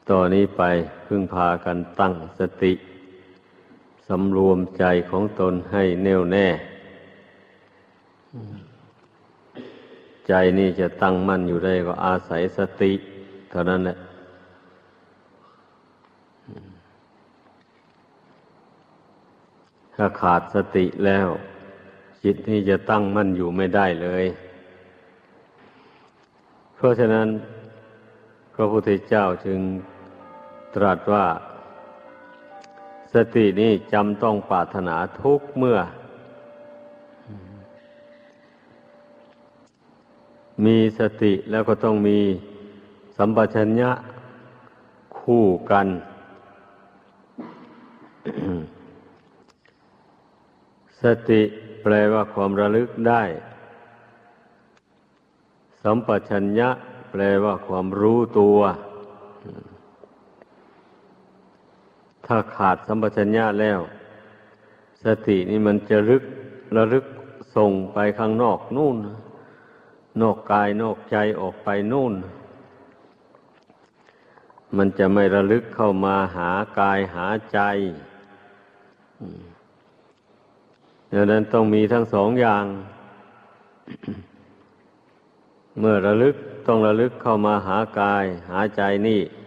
ต่อนนี้ไปพึ่งพากันตั้งสติสำรวมใจของตนให้แน่วแน่ใจนี่จะตั้งมั่นอยู่ได้ก็อาศัยสติเท่านั้นแหละถ้าขาดสติแล้วจิตนี่จะตั้งมั่นอยู่ไม่ได้เลยเพราะฉะนั้นพระพุทธเจ้าจึงตรัสว่าสตินี้จำต้องปรารถนาทุกเมื่อมีสติแล้วก็ต้องมีสัมปชัญญะคู่กัน สติแปลว่าความระลึกได้สัมปชัญญะแปลว่าความรู้ตัวถ้าขาดสัมปชัญญะแล้วสตินี่มันจะระลึกส่งไปข้างนอกนู่นนอกกายนอกใจออกไปนู่นมันจะไม่ระลึกเข้ามาหากายหาใจดังนั้นต้องมีทั้งสองอย่าง เมื่อระลึกต้องระลึกเข้ามาหากายหาใจนี่